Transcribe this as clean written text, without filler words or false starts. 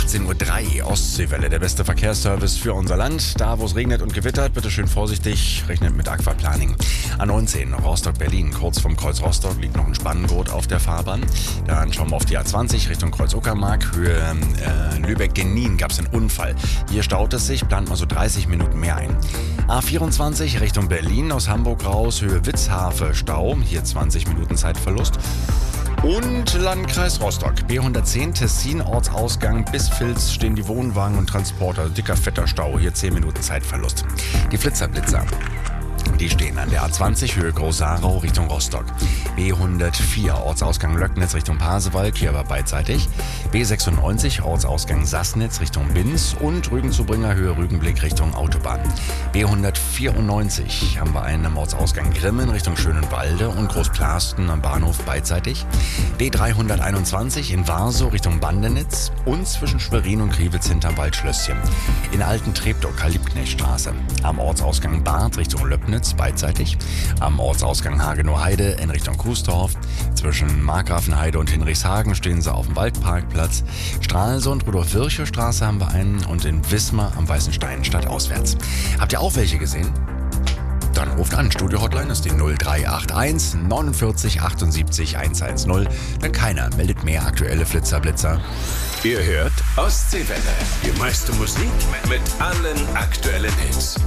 16:03 Uhr, Ostseewelle, der beste Verkehrsservice für unser Land. Da, wo es regnet und gewittert, bitte schön vorsichtig, rechnet mit Aquaplaning. A19, Rostock-Berlin, kurz vom Kreuz Rostock liegt noch ein Spanngurt auf der Fahrbahn. Dann schauen wir auf die A20 Richtung Kreuz Uckermark, Höhe Lübeck-Genin gab es einen Unfall. Hier staut es sich, plant mal so 30 Minuten mehr ein. A24 Richtung Berlin, aus Hamburg raus, Höhe Witzhafe, Stau, hier 20 Minuten Zeitverlust. Und Landkreis Rostock, B110 Tessin, Ortsausgang bis Vils stehen die Wohnwagen und Transporter. Dicker, fetter Stau, hier 10 Minuten Zeitverlust. Die Flitzer. Die stehen an der A20 Höhe Groß-Sarau Richtung Rostock. B104 Ortsausgang Löcknitz Richtung Pasewalk, hier aber beidseitig. B96 Ortsausgang Sassnitz Richtung Binz und Rügenzubringer Höhe Rügenblick Richtung Autobahn. B194 haben wir einen am Ortsausgang Grimmen Richtung Schönenwalde und Großplasten am Bahnhof beidseitig. B321 in Warsow Richtung Bandenitz und zwischen Schwerin und Kriwitz hinterm Waldschlösschen. In Alten-Treptow Liebknechtstraße. Am Ortsausgang Barth Richtung Löppnitz beidseitig. Am Ortsausgang Hagenow Heide in Richtung Kuesdorf. Zwischen Markgrafenheide und Hinrichshagen stehen sie auf dem Waldparkplatz. Stralsund, Rudolf-Virchow-Straße haben wir einen und in Wismar am Weißen Stein stadtauswärts. Habt ihr auch welche gesehen? Dann ruft an. Studio-Hotline ist die 0381 49 78 110. Denn keiner meldet mehr aktuelle Flitzer-Blitzer. Ihr hört Ostseewelle. Die meiste Musik mit allen aktuellen Hits.